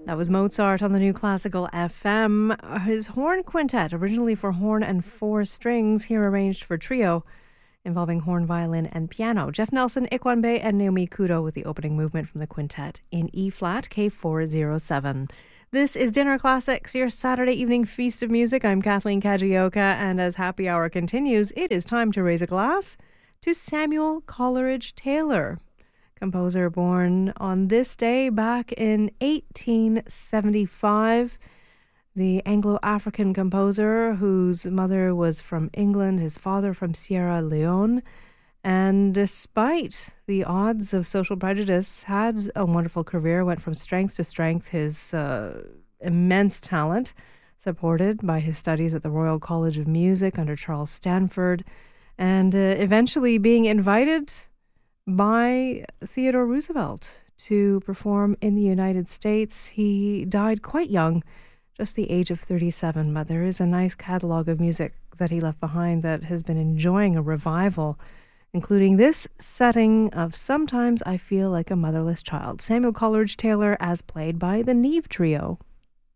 That was Mozart on the New Classical FM. His horn quintet, originally for horn and four strings, here arranged for trio, involving horn, violin, and piano. Jeff Nelson, Ikwanbe, and Naomi Kudo with the opening movement from the quintet in E-flat, K407. This is Dinner Classics, your Saturday evening feast of music. I'm Kathleen Kajioka, and as happy hour continues, it is time to raise a glass to Samuel Coleridge Taylor, composer born on this day back in 1875. The Anglo-African composer whose mother was from England, his father from Sierra Leone, and despite the odds of social prejudice, had a wonderful career, went from strength to strength. His immense talent, supported by his studies at the Royal College of Music under Charles Stanford, and eventually being invited by Theodore Roosevelt to perform in the United States. He died quite young, just the age of 37, but there is a nice catalog of music that he left behind that has been enjoying a revival, including this setting of Sometimes I Feel Like a Motherless Child. Samuel Coleridge Taylor as played by the Neve Trio.